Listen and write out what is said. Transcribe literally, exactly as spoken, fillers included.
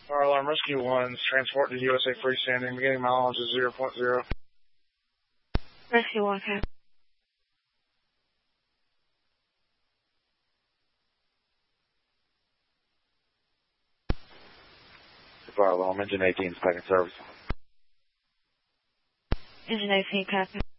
Fire alarm rescue ones, transport to U S A freestanding, beginning mileage is zero point zero. Rescue one, okay. Fire alarm, engine eighteen, second service. Engine eighteen, copy.